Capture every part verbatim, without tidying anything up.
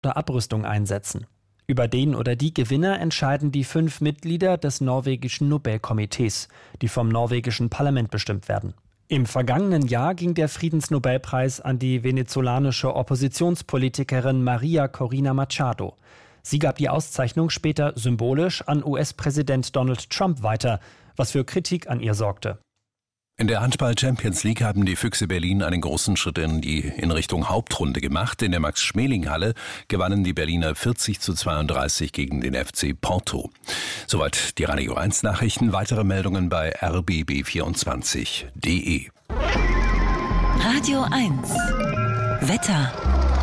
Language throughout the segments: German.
oder Abrüstung einsetzen. Über den oder die Gewinner entscheiden die fünf Mitglieder des norwegischen Nobelkomitees, die vom norwegischen Parlament bestimmt werden. Im vergangenen Jahr ging der Friedensnobelpreis an die venezolanische Oppositionspolitikerin Maria Corina Machado. Sie gab die Auszeichnung später symbolisch an U S-Präsident Donald Trump weiter, was für Kritik an ihr sorgte. In der Handball-Champions League haben die Füchse Berlin einen großen Schritt in die in Richtung Hauptrunde gemacht. In der Max-Schmeling-Halle gewannen die Berliner vierzig zu zweiunddreißig gegen den F C Porto. Soweit die Radio eins Nachrichten. Weitere Meldungen bei r b b vierundzwanzig punkt d e. Radio eins Wetter.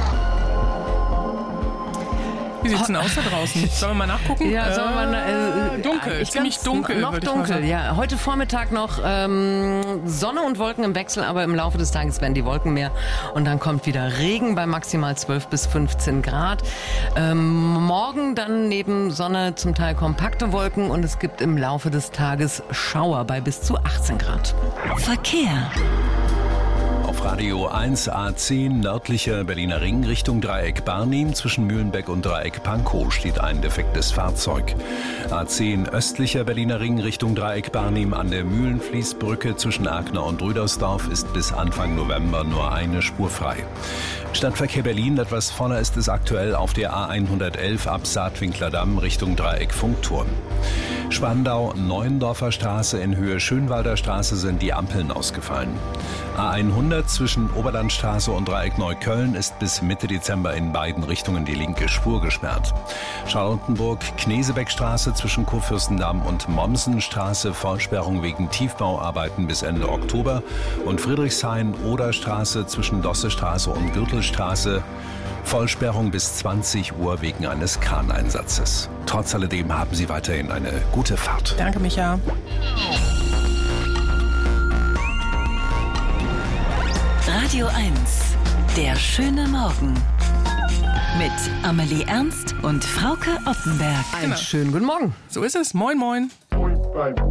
Wie sieht's denn aus da draußen? Sollen wir mal nachgucken? Ja, sollen wir mal, äh, dunkel, ziemlich dunkel. Noch dunkel, ja. Heute Vormittag noch ähm, Sonne und Wolken im Wechsel, aber im Laufe des Tages werden die Wolken mehr und dann kommt wieder Regen bei maximal zwölf bis fünfzehn Grad. Ähm, morgen dann neben Sonne zum Teil kompakte Wolken und es gibt im Laufe des Tages Schauer bei bis zu achtzehn Grad. Verkehr. Auf Radio eins A zehn nördlicher Berliner Ring Richtung Dreieck Barnim. Zwischen Mühlenbeck und Dreieck Pankow steht ein defektes Fahrzeug. A zehn östlicher Berliner Ring Richtung Dreieck Barnim an der Mühlenfließbrücke zwischen Agner und Rüdersdorf ist bis Anfang November nur eine Spur frei. Stadtverkehr Berlin, etwas voller ist es aktuell auf der A hundertelf ab Saatwinkler-Damm Richtung Dreieck Funkturm. Spandau-Neuendorfer Straße in Höhe Schönwalder Straße sind die Ampeln ausgefallen. A hundert zwischen Oberlandstraße und Dreieck Neukölln ist bis Mitte Dezember in beiden Richtungen die linke Spur gesperrt. Charlottenburg-Knesebeckstraße zwischen Kurfürstendamm und Mommsenstraße Vollsperrung wegen Tiefbauarbeiten bis Ende Oktober und Friedrichshain-Oder-Straße zwischen Dossestraße und Gürtelstraße Vollsperrung bis zwanzig Uhr wegen eines Kraneinsatzes. Trotz alledem haben Sie weiterhin eine gute Fahrt. Danke, Micha. Radio eins, der schöne Morgen. Mit Amelie Ernst und Frauke Oppenberg. Einen schönen guten Morgen. So ist es. Moin, moin.